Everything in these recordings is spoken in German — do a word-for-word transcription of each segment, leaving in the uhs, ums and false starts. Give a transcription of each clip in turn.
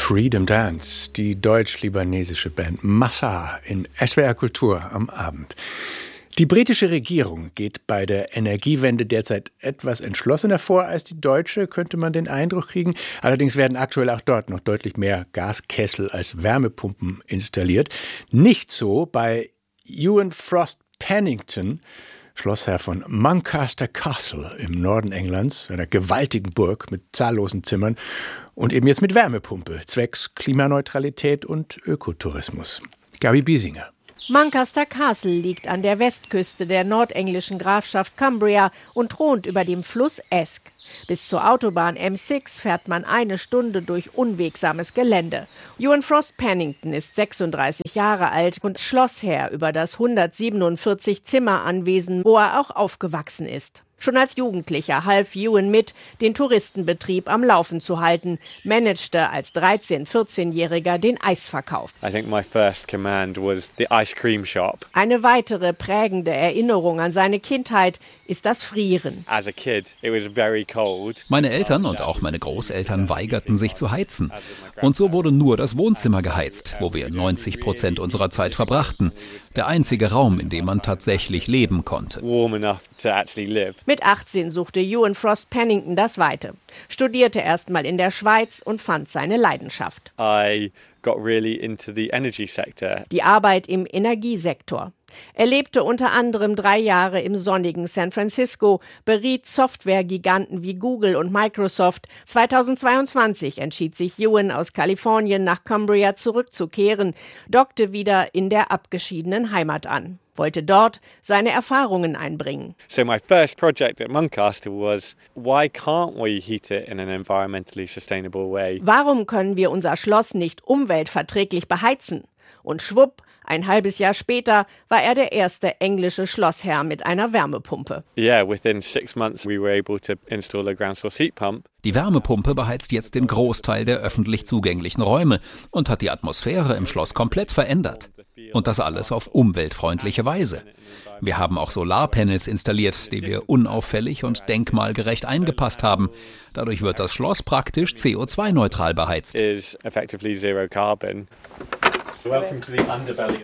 Freedom Dance, die deutsch-libanesische Band Massa in S W R Kultur am Abend. Die britische Regierung geht bei der Energiewende derzeit etwas entschlossener vor als die deutsche, könnte man den Eindruck kriegen. Allerdings werden aktuell auch dort noch deutlich mehr Gaskessel als Wärmepumpen installiert. Nicht so bei Ewan Frost Pennington, Schlossherr von Muncaster Castle im Norden Englands, einer gewaltigen Burg mit zahllosen Zimmern und eben jetzt mit Wärmepumpe, zwecks Klimaneutralität und Ökotourismus. Gabi Biesinger. Muncaster Castle liegt an der Westküste der nordenglischen Grafschaft Cumbria und thront über dem Fluss Esk. Bis zur Autobahn M sechs fährt man eine Stunde durch unwegsames Gelände. Ewan Frost Pennington ist sechsunddreißig Jahre alt und Schlossherr über das hundertsiebenundvierzig Zimmeranwesen, wo er auch aufgewachsen ist. Schon als Jugendlicher half Ewan mit, den Touristenbetrieb am Laufen zu halten, managte als dreizehn-, vierzehnjähriger den Eisverkauf. I think my first command was the ice cream shop. Eine weitere prägende Erinnerung an seine Kindheit ist das Frieren. As a kid, it was very cold. Meine Eltern und auch meine Großeltern weigerten sich zu heizen. Und so wurde nur das Wohnzimmer geheizt, wo wir neunzig Prozent unserer Zeit verbrachten. Der einzige Raum, in dem man tatsächlich leben konnte. Warm enough to actually live. Mit achtzehn suchte Ewan Frost Pennington das Weite, studierte erstmal in der Schweiz und fand seine Leidenschaft. I got really into the energy sector. Die Arbeit im Energiesektor. Er lebte unter anderem drei Jahre im sonnigen San Francisco, beriet Softwaregiganten wie Google und Microsoft. zweitausendzweiundzwanzig entschied sich Ewan aus Kalifornien nach Cumbria zurückzukehren, dockte wieder in der abgeschiedenen Heimat an, wollte dort seine Erfahrungen einbringen. So my first project at Muncaster was, why can't we heat it in an environmentally sustainable way? Warum können wir unser Schloss nicht umweltverträglich beheizen? Und schwupp, ein halbes Jahr später war er der erste englische Schlossherr mit einer Wärmepumpe. Yeah, within six months we were able to install a ground source heat pump. Die Wärmepumpe beheizt jetzt den Großteil der öffentlich zugänglichen Räume und hat die Atmosphäre im Schloss komplett verändert. Und das alles auf umweltfreundliche Weise. Wir haben auch Solarpanels installiert, die wir unauffällig und denkmalgerecht eingepasst haben. Dadurch wird das Schloss praktisch C O zwei neutral beheizt. Is effectively zero carbon. Welcome to the underbelly.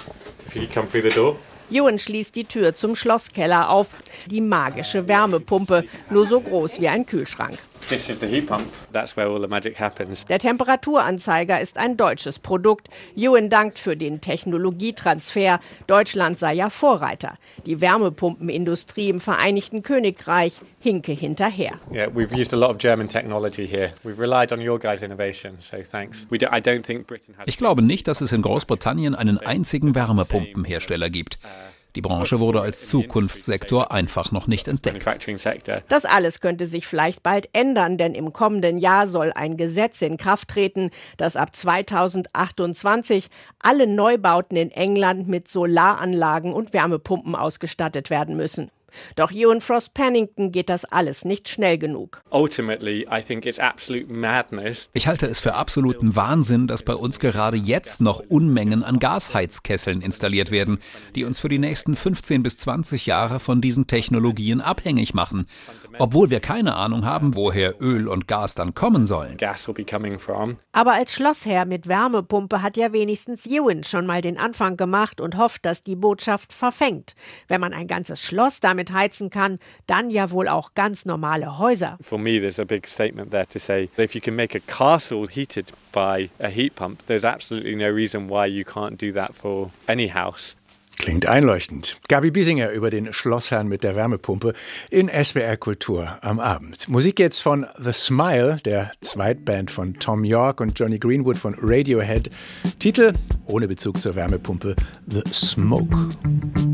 If you come through the door. Ewan schließt die Tür zum Schlosskeller auf. Die magische Wärmepumpe, nur so groß wie ein Kühlschrank. This is the heat pump. That's where all the magic happens. Der Temperaturanzeiger ist ein deutsches Produkt. Ewan dankt für den Technologietransfer. Deutschland sei ja Vorreiter. Die Wärmepumpenindustrie im Vereinigten Königreich hinke hinterher. Yeah, we've used a lot of German technology here. We've relied on your guys' innovation, so thanks. We do, I don't think Britain has. Ich glaube nicht, dass es in Großbritannien einen einzigen Wärmepumpenhersteller gibt. Die Branche wurde als Zukunftssektor einfach noch nicht entdeckt. Das alles könnte sich vielleicht bald ändern, denn im kommenden Jahr soll ein Gesetz in Kraft treten, das ab zweitausendachtundzwanzig alle Neubauten in England mit Solaranlagen und Wärmepumpen ausgestattet werden müssen. Doch Ewan Frost Pennington geht das alles nicht schnell genug. Ultimately, I think it's absolute madness. Ich halte es für absoluten Wahnsinn, dass bei uns gerade jetzt noch Unmengen an Gasheizkesseln installiert werden, die uns für die nächsten fünfzehn bis zwanzig Jahre von diesen Technologien abhängig machen, obwohl wir keine Ahnung haben, woher Öl und Gas dann kommen sollen. Gas will be coming from. Aber als Schlossherr mit Wärmepumpe hat ja wenigstens Ewan schon mal den Anfang gemacht und hofft, dass die Botschaft verfängt. Wenn man ein ganzes Schloss damit heizen kann, dann ja wohl auch ganz normale Häuser. For me, there's a big statement there to say that if you can make a castle heated by a heat pump, there's absolutely no reason why you can't do that for any house. Klingt einleuchtend. Gabi Biesinger über den Schlossherrn mit der Wärmepumpe in S W R Kultur am Abend. Musik jetzt von The Smile, der Zweitband von Tom York und Johnny Greenwood von Radiohead. Titel, ohne Bezug zur Wärmepumpe, The Smoke.